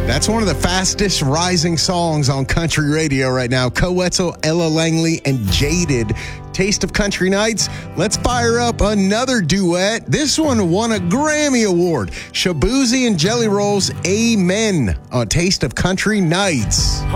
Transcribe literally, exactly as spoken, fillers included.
That's one of the fastest rising songs on country radio right now. Co Wetzel, Ella Langley, and Jaded. Taste of Country Nights. Let's fire up another duet. This one won a Grammy Award. Shaboozey and Jelly Rolls, Amen, on Taste of Country Nights.